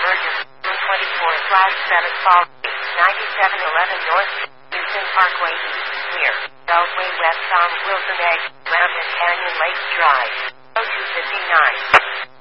emergency. 24/7 Fall 9711 North Houston Parkway East, near Beltway West on Wilson Edge, Mountain Canyon Lake Drive. 0259.